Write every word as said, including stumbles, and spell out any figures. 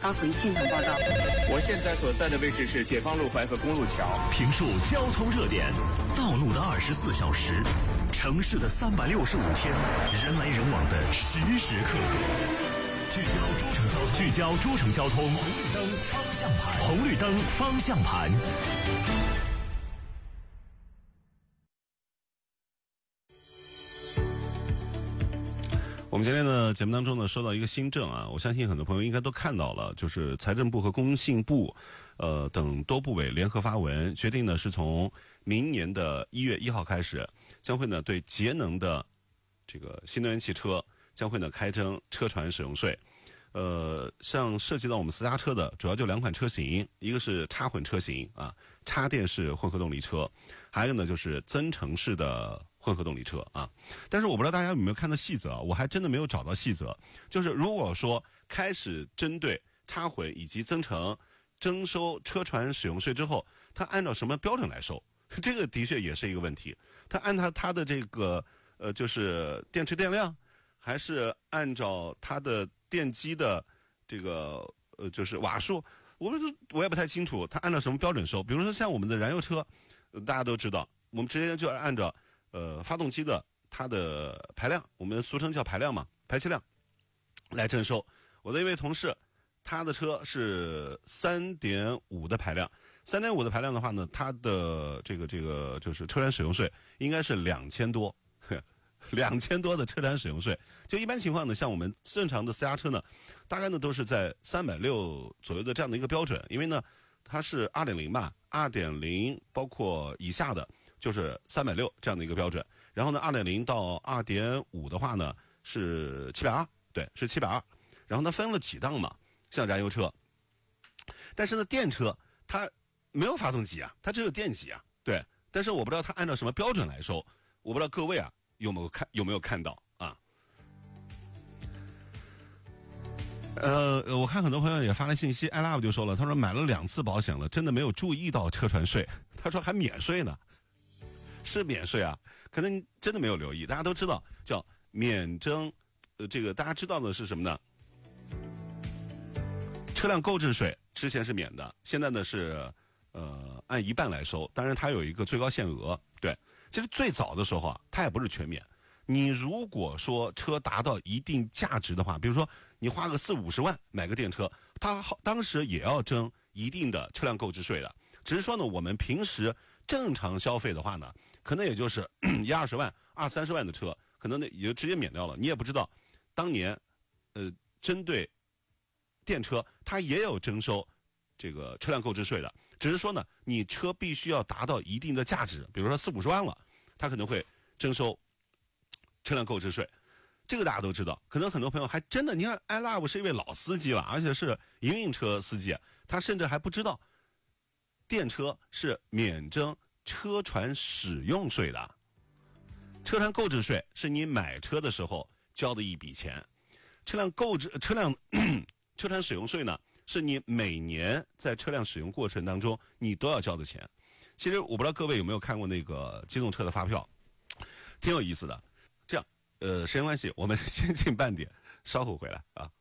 发回现场报道。 我现在所在的位置是解放路淮河公路桥。 评述交通热点，道路的二十四小时，城市的三百六十五天，人来人往的时时刻刻。聚焦诸城交通，聚焦诸城交通，红绿灯方向盘，红绿灯方向盘。 我们今天的节目当中呢，说到一个新政啊，我相信很多朋友应该都看到了，就是财政部和工信部，呃等多部委联合发文，决定呢是从明年的一月一号开始，将会呢对节能的这个新能源汽车将会呢开征车船使用税。呃，像涉及到我们私家车的，主要就两款车型，一个是插混车型啊，插电式混合动力车，还有呢就是增程式的混合动力车啊。但是我不知道大家有没有看到细则，我还真的没有找到细则。就是如果说开始针对插混以及增程征收车船使用税之后，它按照什么标准来收？这个的确也是一个问题。它按它它的这个呃，就是电池电量，还是按照它的电机的这个呃，就是瓦数，我我也不太清楚，它按照什么标准收？比如说像我们的燃油车，呃、大家都知道，我们直接就按照呃发动机的它的排量，我们俗称叫排量嘛，排气量来征收。我的一位同事，他的车是三点五的排量，三点五的排量的话呢，它的这个这个就是车船使用税应该是两千多。两千多的车船使用税，就一般情况呢，像我们正常的私家车呢，大概呢都是在三百六左右的这样的一个标准，因为呢它是二点零吧，二点零包括以下的就是三百六这样的一个标准，然后呢二点零到二点五的话呢是七百二，对，是七百二，然后呢分了几档嘛，像燃油车，但是呢电车它没有发动机啊，它只有电机啊，对，但是我不知道它按照什么标准来收，我不知道各位啊有没有看有没有看到啊？呃，我看很多朋友也发来信息，艾拉就说了，他说买了两次保险了，真的没有注意到车船税，他说还免税呢，是免税啊，可能真的没有留意。大家都知道叫免征，呃，这个大家知道的是什么呢？车辆购置税之前是免的，现在呢是呃按一半来收，当然它有一个最高限额，对。其实最早的时候啊，它也不是全免。你如果说车达到一定价值的话，比如说你花个四五十万买个电车，它当时也要征一定的车辆购置税的。只是说呢，我们平时正常消费的话呢，可能也就是一二十万、二三十万的车，可能呢也就直接免掉了。你也不知道，当年，呃，针对电车，它也有征收这个车辆购置税的，只是说呢，你车必须要达到一定的价值，比如说四五十万了，它可能会征收车辆购置税。这个大家都知道，可能很多朋友还真的，你看 iLove 是一位老司机了，而且是营运车司机，他甚至还不知道电车是免征车船使用税的。车船购置税是你买车的时候交的一笔钱，车辆购置车辆车船使用税呢，是你每年在车辆使用过程当中你都要交的钱。其实我不知道各位有没有看过那个机动车的发票，挺有意思的。这样，呃，时间关系，我们先进半点，稍后回来啊。